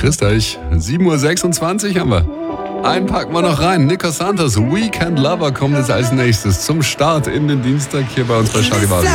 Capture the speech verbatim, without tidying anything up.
Grüßt euch. sieben Uhr sechsundzwanzig haben wir. Einen packen wir noch rein. Nico Santos, Weekend Lover kommt jetzt als nächstes zum Start in den Dienstag hier bei uns bei Charivari.